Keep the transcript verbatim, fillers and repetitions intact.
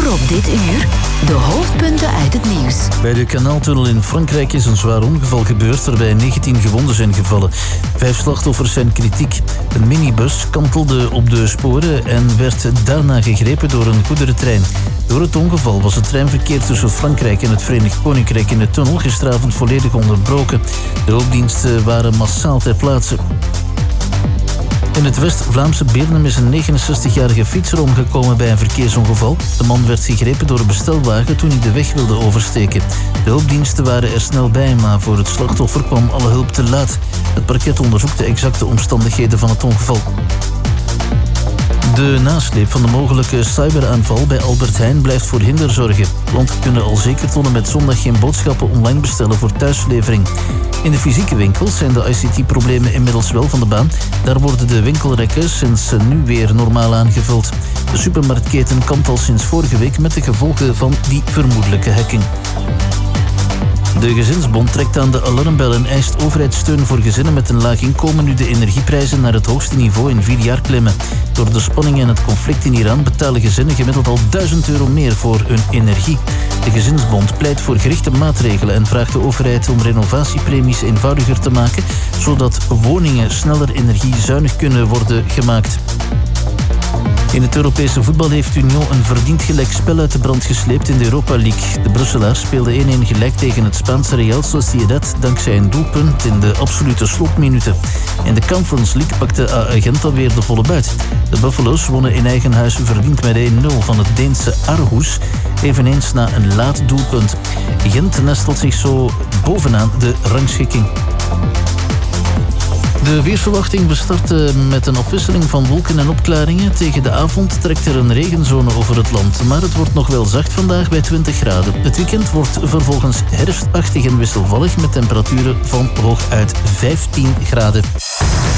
Voor op dit uur de hoofdpunten uit het nieuws. Bij de kanaaltunnel in Frankrijk is een zwaar ongeval gebeurd waarbij negentien gewonden zijn gevallen. Vijf slachtoffers zijn kritiek. Een minibus kantelde op de sporen en werd daarna gegrepen door een goederentrein. Door het ongeval was het treinverkeer tussen Frankrijk en het Verenigd Koninkrijk in de tunnel gisteravond volledig onderbroken. De hulpdiensten waren massaal ter plaatse. In het West-Vlaamse Beernem is een negenenzestigjarige fietser omgekomen bij een verkeersongeval. De man werd gegrepen door een bestelwagen toen hij de weg wilde oversteken. De hulpdiensten waren er snel bij, maar voor het slachtoffer kwam alle hulp te laat. Het parket onderzoekt de exacte omstandigheden van het ongeval. De nasleep van de mogelijke cyberaanval bij Albert Heijn blijft voor hinder zorgen. Klanten kunnen al zeker tot en met zondag geen boodschappen online bestellen voor thuislevering. In de fysieke winkels zijn de I C T-problemen inmiddels wel van de baan. Daar worden de winkelrekken sinds nu weer normaal aangevuld. De supermarktketen kampt al sinds vorige week met de gevolgen van die vermoedelijke hacking. De Gezinsbond trekt aan de alarmbel en eist overheidssteun voor gezinnen met een laag inkomen nu de energieprijzen naar het hoogste niveau in vier jaar klimmen. Door de spanning en het conflict in Iran betalen gezinnen gemiddeld al duizend euro meer voor hun energie. De Gezinsbond pleit voor gerichte maatregelen en vraagt de overheid om renovatiepremies eenvoudiger te maken, zodat woningen sneller energiezuinig kunnen worden gemaakt. In het Europese voetbal heeft Union een verdiend gelijkspel uit de brand gesleept in de Europa League. De Brusselaars speelden één-één gelijk tegen het Spaanse Real Sociedad dankzij een doelpunt in de absolute slotminuten. In de Conference League pakte A Gent alweer de volle buit. De Buffalo's wonnen in eigen huis verdiend met één nul van het Deense Aarhus, eveneens na een laat doelpunt. Gent nestelt zich zo bovenaan de rangschikking. De weersverwachting bestart met een afwisseling van wolken en opklaringen. Tegen de avond trekt er een regenzone over het land. Maar het wordt nog wel zacht vandaag bij twintig graden. Het weekend wordt vervolgens herfstachtig en wisselvallig met temperaturen van hooguit vijftien graden.